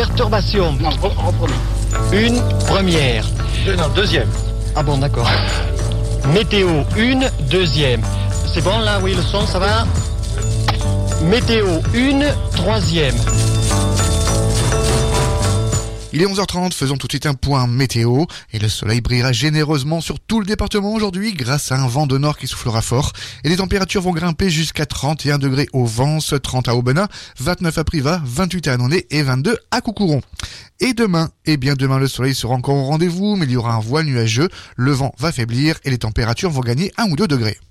perturbation. Non, reprenons. Une première. Non, deuxième. Ah bon, d'accord. Météo, une deuxième. C'est bon là, oui, le son, ça va? Météo, une troisième. Il est 11h30, faisons tout de suite un point météo. Et le soleil brillera généreusement sur tout le département aujourd'hui grâce à un vent de nord qui soufflera fort. Et les températures vont grimper jusqu'à 31 degrés au Vence, 30 à Aubenas, 29 à Privas, 28 à Annonay et 22 à Coucouron. Et demain, demain le soleil sera encore au rendez-vous, mais il y aura un voile nuageux, le vent va faiblir et les températures vont gagner 1 ou 2 degrés.